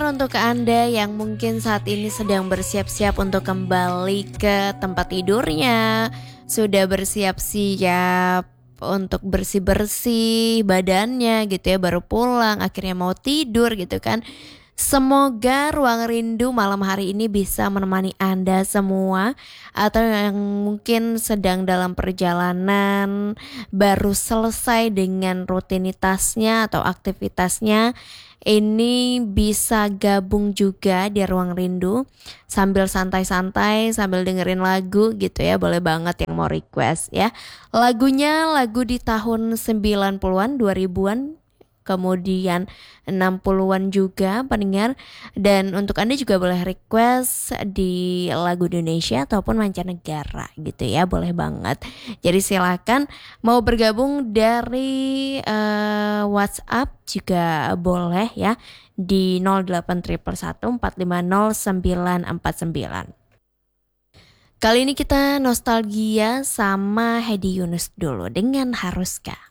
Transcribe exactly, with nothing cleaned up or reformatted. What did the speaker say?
untuk Anda yang mungkin saat ini sedang bersiap-siap untuk kembali ke tempat tidurnya, sudah bersiap-siap untuk bersih-bersih badannya gitu ya, baru pulang akhirnya mau tidur gitu kan. Semoga Ruang Rindu malam hari ini bisa menemani Anda semua, atau yang mungkin sedang dalam perjalanan baru selesai dengan rutinitasnya atau aktivitasnya, ini bisa gabung juga di Ruang Rindu sambil santai-santai, sambil dengerin lagu gitu ya. Boleh banget yang mau request ya. Lagunya lagu di tahun sembilan puluhan, dua ribuan, kemudian enam puluhan juga pendengar. Dan untuk Anda juga boleh request di lagu Indonesia ataupun mancanegara gitu ya, boleh banget. Jadi silakan mau bergabung dari uh, WhatsApp juga boleh ya, di nol delapan satu satu empat lima nol sembilan empat sembilan. Kali ini kita nostalgia sama Hedi Yunus dulu dengan Haruskah.